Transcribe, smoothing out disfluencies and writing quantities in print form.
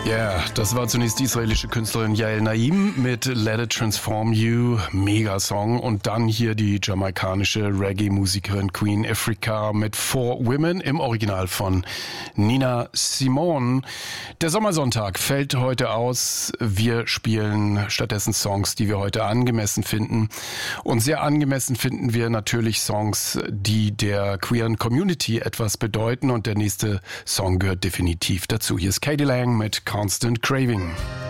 Ja, das war zunächst die israelische Künstlerin Yael Naim mit Let It Transform You, Megasong. Und dann hier die jamaikanische Reggae-Musikerin Queen Ifrica mit Four Women im Original von Nina Simone. Der Sommersonntag fällt heute aus. Wir spielen stattdessen Songs, die wir heute angemessen finden. Und sehr angemessen finden wir natürlich Songs, die der queeren Community etwas bedeuten. Und der nächste Song gehört definitiv dazu. Hier ist K.D. Lang mit Constant Craving.